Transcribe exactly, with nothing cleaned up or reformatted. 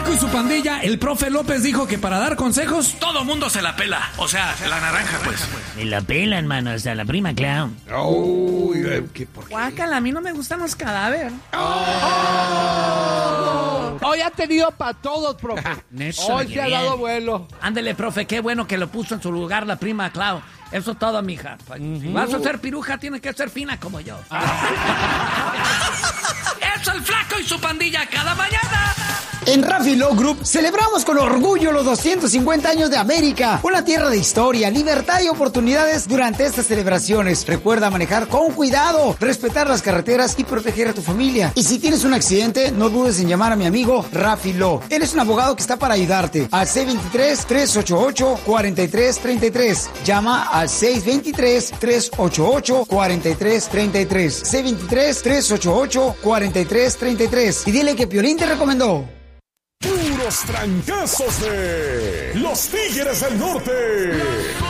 Flaco y su pandilla, el profe López dijo que para dar consejos, todo mundo se la pela. O sea, la naranja, pues. Me la pelan, mano, hasta la prima Clown. Oh, ¿qué, por qué? Guácala, a mí no me gustan los cadáveres. Oh. Hoy ha tenido para todos, profe. Hoy se ha dado vuelo. Ándele, profe, qué bueno que lo puso en su lugar la prima Clau. Eso es todo, mija. Si vas a ser piruja, tienes que ser fina como yo. ¡Eso, el Flaco y su pandilla cada mañana! En Raffy Law Group celebramos con orgullo los doscientos cincuenta años de América, una tierra de historia, libertad y oportunidades durante estas celebraciones. Recuerda manejar con cuidado, respetar las carreteras y proteger a tu familia. Y si tienes un accidente, no dudes en llamar a mi amigo Raffy Law. Él es un abogado que está para ayudarte. Al seis dos tres, tres ocho ocho, cuatro tres tres tres. Llama al seis dos tres, tres ocho ocho, cuatro tres tres tres. seis dos tres, tres ocho ocho, cuatro tres tres tres. Y dile que Piolín te recomendó. Puros trancazos de los Tigres del Norte.